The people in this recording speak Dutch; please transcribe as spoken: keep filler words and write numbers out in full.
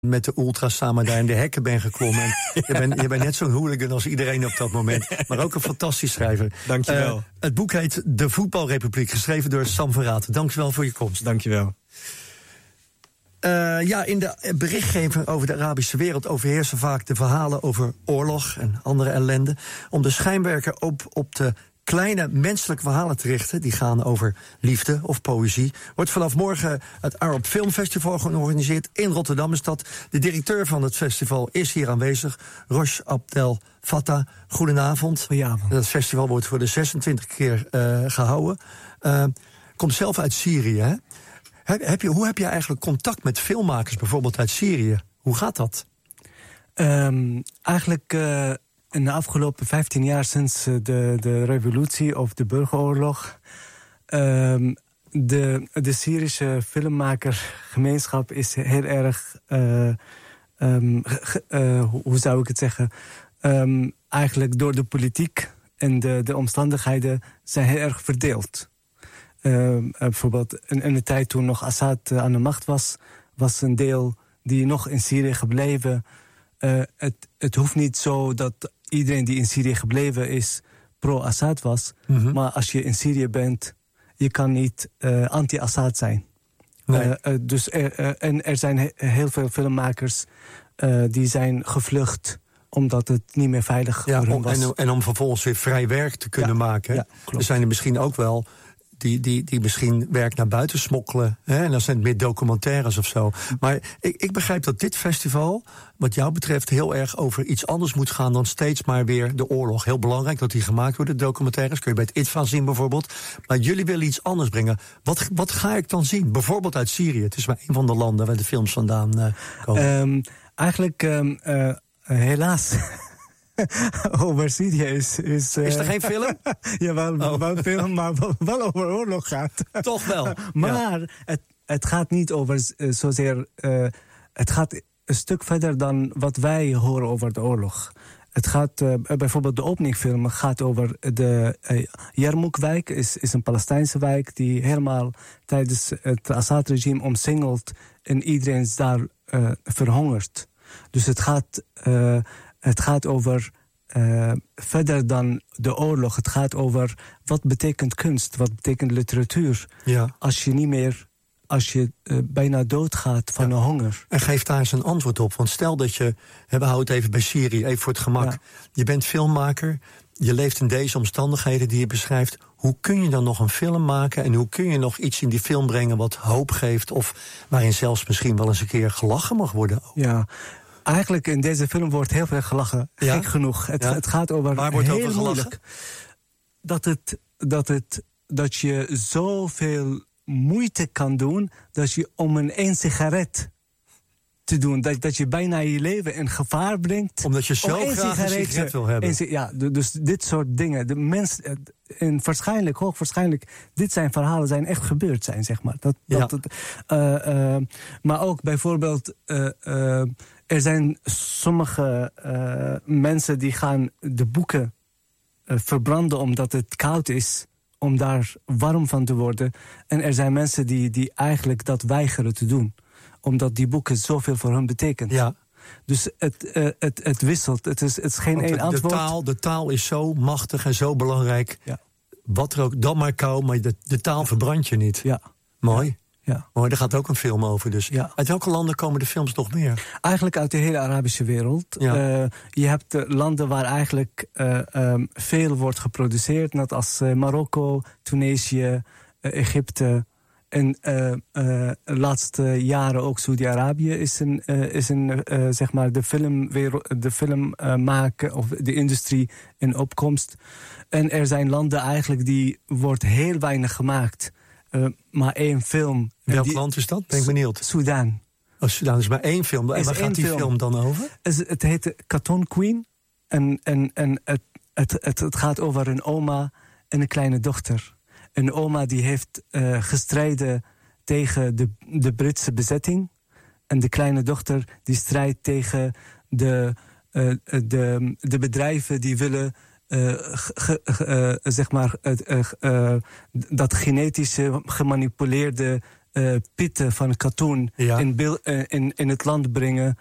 met de ultras samen daar in de hekken ben geklommen. En ja. je, bent, je bent net zo'n hooligan als iedereen op dat moment. Maar ook een fantastisch schrijver. Dank je wel. Uh, het boek heet De Voetbalrepubliek, geschreven door Sam Verraat. Dank je wel voor je komst. Dank je wel. Uh, ja, in de berichtgeving over de Arabische wereld overheersen vaak de verhalen over oorlog en andere ellende. Om de schijnwerper op, op de kleine menselijke verhalen te richten, die gaan over liefde of poëzie, wordt vanaf morgen het Arab Film Festival georganiseerd in Rotterdam is dat. De directeur van het festival is hier aanwezig, Rosh Abdel Fattah. Goedenavond. Goedenavond. Het festival wordt voor de zesentwintig keer uh, gehouden. Uh, komt zelf uit Syrië, hè? Heb, heb je, hoe heb je eigenlijk contact met filmmakers, bijvoorbeeld uit Syrië? Hoe gaat dat? Um, eigenlijk uh, in de afgelopen vijftien jaar sinds de, de revolutie of de burgeroorlog, Um, de, de Syrische filmmakergemeenschap is heel erg, uh, um, uh, hoe zou ik het zeggen, um, eigenlijk door de politiek en de, de omstandigheden zijn heel erg verdeeld. Uh, uh, bijvoorbeeld in, in de tijd toen nog Assad uh, aan de macht was, was een deel die nog in Syrië gebleven. Uh, het, het hoeft niet zo dat iedereen die in Syrië gebleven is pro-Assad was. Mm-hmm. Maar als je in Syrië bent, je kan niet uh, anti-Assad zijn. Nee. Uh, uh, dus er, uh, en er zijn he- heel veel filmmakers uh, die zijn gevlucht omdat het niet meer veilig ja, voor hen om, was. En, en om vervolgens weer vrij werk te kunnen ja, maken. Ja, er zijn er misschien ook wel die, die, die misschien werk naar buiten smokkelen. Hè? En dan zijn het meer documentaires of zo. Maar ik, ik begrijp dat dit festival, wat jou betreft, heel erg over iets anders moet gaan dan steeds maar weer de oorlog. Heel belangrijk dat die gemaakt worden, documentaires. Kun je bij het I T V A zien bijvoorbeeld. Maar jullie willen iets anders brengen. Wat, wat ga ik dan zien? Bijvoorbeeld uit Syrië. Het is maar een van de landen waar de films vandaan uh, komen. Um, eigenlijk, um, uh, helaas... over Syrië is... Is, uh, is er geen film? Jawel, oh. wel een film, maar wel, wel over oorlog gaat. Toch wel. Maar ja. het, het gaat niet over uh, zozeer... Uh, het gaat een stuk verder dan wat wij horen over de oorlog. Het gaat, uh, bijvoorbeeld de openingfilm gaat over de uh, Yarmouk-wijk. Is, is een Palestijnse wijk die helemaal tijdens het Assad-regime omsingeld en iedereen is daar uh, verhongerd. Dus het gaat... Uh, Het gaat over uh, verder dan de oorlog. Het gaat over wat betekent kunst, wat betekent literatuur. Ja. Als je niet meer, als je uh, bijna doodgaat van ja. de honger. En geef daar eens een antwoord op. Want stel dat je, we houden het even bij Syrië, even voor het gemak. Ja. Je bent filmmaker, je leeft in deze omstandigheden die je beschrijft. Hoe kun je dan nog een film maken en hoe kun je nog iets in die film brengen wat hoop geeft, of waarin zelfs misschien wel eens een keer gelachen mag worden? Ja. Eigenlijk in deze film wordt heel veel gelachen. Ja? Gek genoeg. Het, ja? het gaat over Waar wordt heel over moeilijk. Dat, het, dat, het, dat je zoveel moeite kan doen dat je om een één sigaret te doen. Dat, dat je bijna je leven in gevaar brengt. Omdat je zo graag sigaret, een sigaret wil hebben. Een, ja, dus dit soort dingen. De mens, en waarschijnlijk, hoogwaarschijnlijk, dit zijn verhalen zijn echt gebeurd zijn, zeg maar. Dat, ja. dat, uh, uh, maar ook bijvoorbeeld... Uh, uh, Er zijn sommige uh, mensen die gaan de boeken uh, verbranden omdat het koud is, om daar warm van te worden. En er zijn mensen die, die eigenlijk dat weigeren te doen, omdat die boeken zoveel voor hen betekent. Ja. Dus het, uh, het, het wisselt, het is, het is geen één antwoord. De taal, de taal is zo machtig en zo belangrijk. Ja. Wat er ook, dan maar kou, maar de, de taal verbrandt je niet. Ja. Mooi. Ja. Ja. Maar daar gaat ook een film over. Dus. Ja. Uit welke landen komen de films nog meer? Eigenlijk uit de hele Arabische wereld. Ja. Uh, je hebt uh, landen waar eigenlijk uh, um, veel wordt geproduceerd. Net als uh, Marokko, Tunesië, uh, Egypte. En uh, uh, de laatste jaren ook Saudi-Arabië is een, uh, is een uh, zeg maar de filmwereld, de film uh, maken of de industrie in opkomst. En er zijn landen eigenlijk die wordt heel weinig gemaakt. Uh, maar één film. Welk die, land is dat? Ben ik benieuwd. Sudan. Oh, Sudan is maar één film. En waar gaat die film. film dan over? Het, het heet Khaton Queen. En, en, en het, het, het, het gaat over een oma en een kleine dochter. Een oma die heeft uh, gestreden tegen de, de Britse bezetting. En de kleine dochter die strijdt tegen de, uh, de, de bedrijven die willen... Uh, ge, ge, uh, zeg maar uh, uh, uh, dat genetische gemanipuleerde uh, pitten van katoen ja. in, bil, uh, in, in het land brengen